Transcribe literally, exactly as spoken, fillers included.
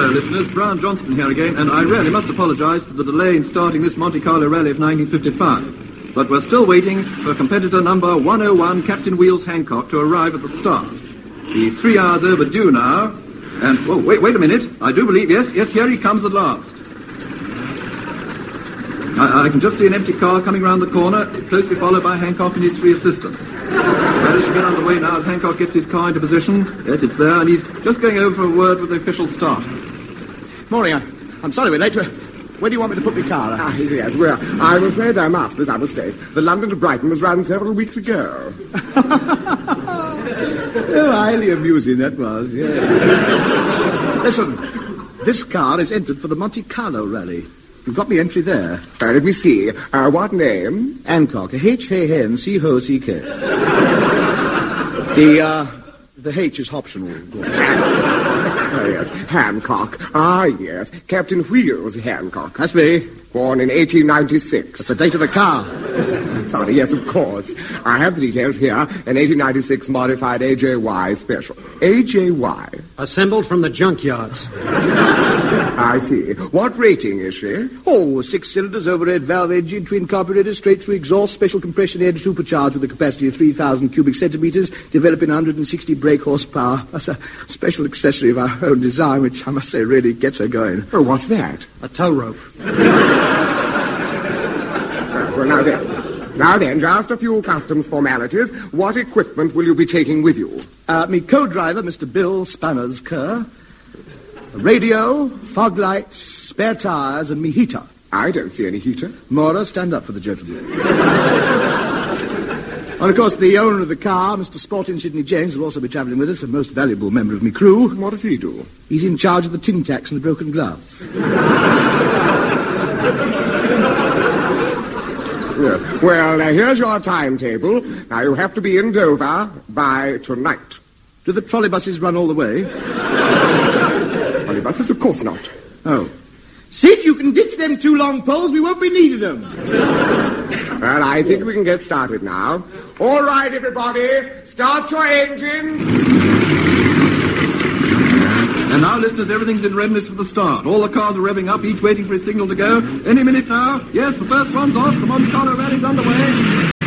Hello, listeners. Brian Johnston here again, and I really must apologise for the delay in starting this Monte Carlo rally of nineteen fifty-five. But we're still waiting for competitor number one oh one, Captain Wheels Hancock, to arrive at the start. He's three hours overdue now, and, oh, wait, wait a minute. I do believe, yes, yes, here he comes at last. I, I can just see an empty car coming round the corner, closely followed by Hancock and his three assistants. Well, it should get underway now as Hancock gets his car into position. Yes, it's there, and he's just going over for a word with the official start. Morning, I, I'm sorry we're late. Where do you want me to put my car? Ah, yes, well, I'm afraid I must, Miss Upperstate. The London to Brighton was run several weeks ago. Oh, highly amusing that was, yeah. Listen, this car is entered for the Monte Carlo rally. You've got me entry there. Uh, let me see. Uh, what name? Hancock. H A N C H O C K. The, uh, the H is optional. Oh, yes, Hancock. Ah, yes, Captain Wheels Hancock. That's me. Born in eighteen ninety-six. That's the date of the car. Sorry, yes, of course. I have the details here. An eighteen ninety-six modified A J Y special. A J Y. Assembled from the junkyards. I see. What rating is she? Oh, six cylinders, overhead valve engine, twin carburetor, straight through exhaust, special compression air supercharged with a capacity of three thousand cubic centimetres, developing one hundred sixty brake horsepower. That's a special accessory of our own design, which I must say really gets her going. Oh, what's that? A tow rope. Well, now then. Now then, just a few customs formalities. What equipment will you be taking with you? Uh, me co-driver, Mister Bill Spanners Kerr. A radio, fog lights, spare tyres, and me heater. I don't see any heater. Mora, stand up for the gentleman. And, of course, the owner of the car, Mister Sporting Sidney James, will also be travelling with us, a most valuable member of me crew. What does he do? He's in charge of the tin tacks and the broken glass. Yeah. Well, uh, here's your timetable. Now, you have to be in Dover by tonight. Do the trolley buses run all the way? Trolley buses? Of course not. Oh. Sid, you can ditch them two long poles. We won't be needing them. Well, I think we can get started now. All right, everybody. Start your engines. And now, listeners, everything's in readiness for the start. All the cars are revving up, each waiting for a signal to go. Any minute now. Yes, the first one's off. The Monte Carlo rally's underway.